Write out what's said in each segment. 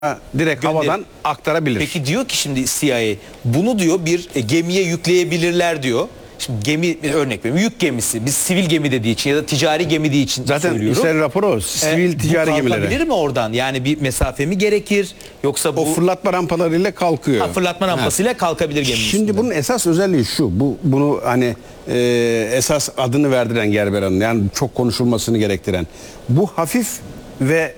direkt havadan aktarabilir. Peki diyor ki şimdi CIA bunu diyor bir gemiye yükleyebilirler diyor. Şimdi gemi örnek veriyorum yük gemisi biz sivil gemi dediği için ya da ticari gemi dediği için Zaten söylüyorum. İsrail raporu o. Sivil ticari bu gemilere. kalkabilir mi oradan? Yani bir mesafe mi gerekir? Yoksa bu O fırlatma rampalarıyla kalkıyor. fırlatma rampasıyla kalkabilir geminin Şimdi üstünden. bunun esas özelliği şu. Bunu hani esas adını verdiren Gerberan'ın yani çok konuşulmasını gerektiren. Bu hafif ve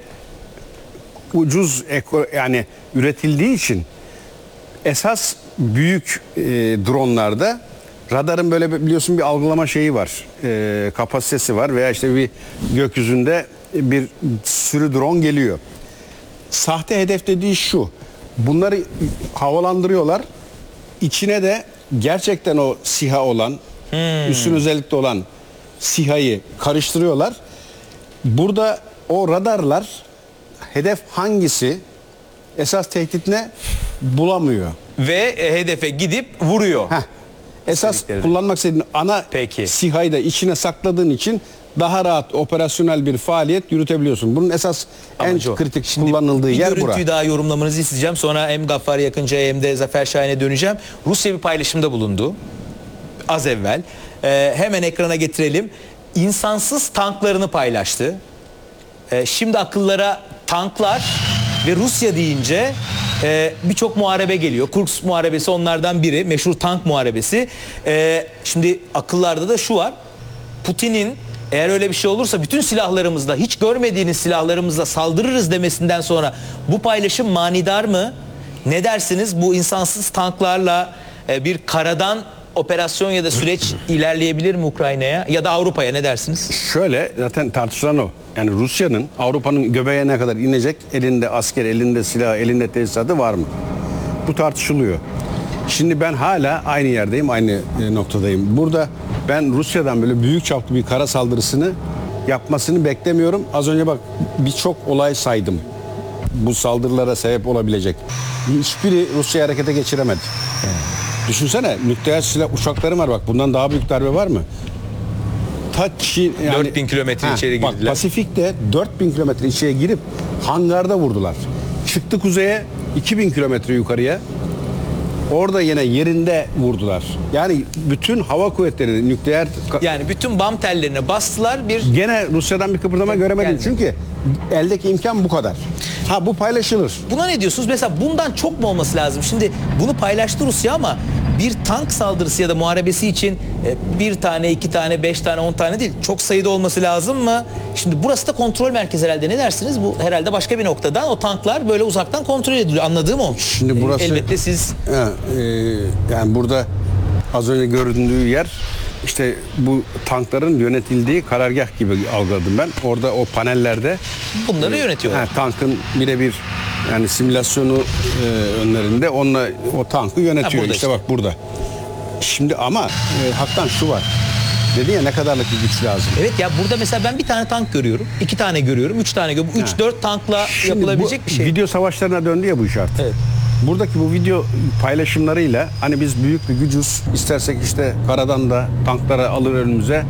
ucuz yani üretildiği için esas büyük dronlarda radarın böyle biliyorsun bir algılama şeyi var. Kapasitesi var veya işte bir gökyüzünde bir sürü drone geliyor. Sahte hedef dediği şu. Bunları havalandırıyorlar. İçine de gerçekten o SİHA olan, üstün özellikle olan SİHA'yı karıştırıyorlar. Burada o radarlar hedef hangisi, esas tehdit ne bulamıyor. Ve hedefe gidip vuruyor. Esas kullanmak istediğin ana SİHA'yı da içine sakladığın için daha rahat operasyonel bir faaliyet yürütebiliyorsun. Bunun esas en kritik kullanıldığı yer bura. Görüntüyü daha yorumlamanızı isteyeceğim. Sonra hem Gaffar Yakıncı'ya hem de Zafer Şahin'e döneceğim. Rusya bir paylaşımda bulundu. Az evvel. Hemen ekrana getirelim. İnsansız tanklarını paylaştı. Şimdi akıllara tanklar ve Rusya deyince birçok muharebe geliyor. Kursk muharebesi onlardan biri. Meşhur tank muharebesi. Şimdi akıllarda da şu var. Putin'in eğer öyle bir şey olursa bütün silahlarımızla, hiç görmediğiniz silahlarımızla saldırırız demesinden sonra bu paylaşım manidar mı? Ne dersiniz? Bu insansız tanklarla bir karadan operasyon ya da süreç ilerleyebilir mi Ukrayna'ya ya da Avrupa'ya, ne dersiniz? Şöyle, zaten tartışılan o. Yani Rusya'nın Avrupa'nın göbeğine kadar inecek elinde asker, elinde silah, elinde tesisatı var mı? Bu tartışılıyor. Şimdi ben hala aynı yerdeyim, aynı noktadayım. Burada ben Rusya'dan böyle büyük çaplı bir kara saldırısını yapmasını beklemiyorum. Az önce bak birçok olay saydım. Bu saldırılara sebep olabilecek. Hiçbiri Rusya'yı harekete geçiremedi. Düşünsene, nükleer silah uçakları var, bak bundan daha büyük darbe var mı? Yani, 4000 kilometre içeri girdiler. Bak, Pasifik'te 4000 kilometre içeri girip hangarda vurdular. Çıktı kuzeye 2000 kilometre yukarıya. Orada yine yerinde vurdular. Yani bütün hava kuvvetleri nükleer... Yani bütün bam tellerine bastılar. Gene Rusya'dan bir kıpırdama göremedim. Çünkü eldeki imkan bu kadar. Bu paylaşılır. Buna ne diyorsunuz? Mesela bundan çok mu olması lazım? Şimdi bunu paylaştı Rusya ama bir tank saldırısı ya da muharebesi için bir tane, iki tane, 5 tane, 10 tane değil. Çok sayıda olması lazım mı? Şimdi burası da kontrol merkezi herhalde. Ne dersiniz? Bu herhalde başka bir noktadan o tanklar böyle uzaktan kontrol ediliyor. Anladığım o. Şimdi burası... elbette siz... yani burada az önce göründüğü yer işte bu tankların yönetildiği karargah gibi algıladım ben. Orada o panellerde bunları yönetiyorlar. Tankın birebir yani simülasyonu önlerinde onunla o tankı yönetiyor. İşte bak burada. Şimdi ama hakikaten şu var. Dedi ya, ne kadarlık bir güç lazım. Evet ya, burada mesela ben bir tane tank görüyorum, 2 tane görüyorum, 3 tane görüyorum. 3-4 tankla şimdi yapılabilecek bir şey. Video savaşlarına döndü ya bu iş artık. Evet. Buradaki bu video paylaşımlarıyla hani biz büyük bir gücüz, istersek işte karadan da tankları alır önümüze,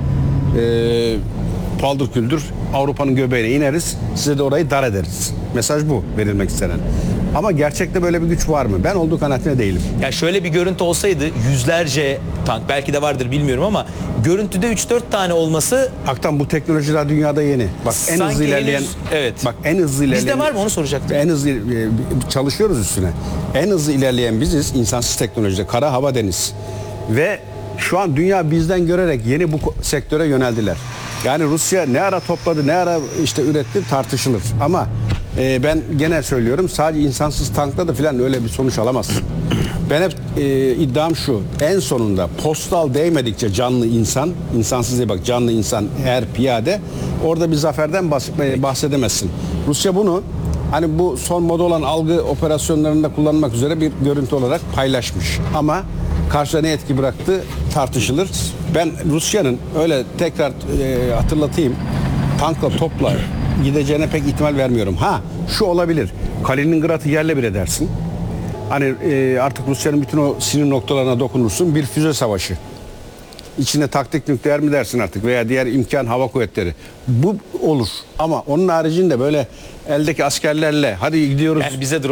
paldır küldür Avrupa'nın göbeğine ineriz, size de orayı dar ederiz. Mesaj bu verilmek istenen. Ama gerçekte böyle bir güç var mı? Ben olduğu kanaatinde değilim. Ya şöyle bir görüntü olsaydı yüzlerce tank, belki de vardır bilmiyorum ama görüntüde 3-4 tane olması... Aktan bu teknolojiler dünyada yeni. Bak en hızlı ilerleyen... Evet. Bak en hızlı ilerleyen... Bizde var mı, onu soracaktım. En hızlı çalışıyoruz üstüne. En hızlı ilerleyen biziz, insansız teknolojide, kara, hava, deniz. Ve şu an dünya bizden görerek yeni bu sektöre yöneldiler. Yani Rusya ne ara topladı, ne ara işte üretti tartışılır. Ama ben gene söylüyorum, sadece insansız tankla da falan öyle bir sonuç alamazsın. Ben hep iddiam şu, en sonunda postal değmedikçe canlı insan, insansız diye bak, canlı insan eğer piyade, orada bir zaferden bahsedemezsin. Rusya bunu hani bu son moda olan algı operasyonlarında kullanmak üzere bir görüntü olarak paylaşmış. Ama karşıda ne etki bıraktı tartışılır. Ben Rusya'nın öyle tekrar hatırlatayım, tankla topla gideceğine pek ihtimal vermiyorum. Şu olabilir, Kaliningrad'ı yerle bir edersin. Hani artık Rusya'nın bütün o sinir noktalarına dokunursun, bir füze savaşı. içine taktik nükleer mi dersin artık veya diğer imkan hava kuvvetleri. Bu olur ama onun haricinde böyle eldeki askerlerle hadi gidiyoruz. Yani bize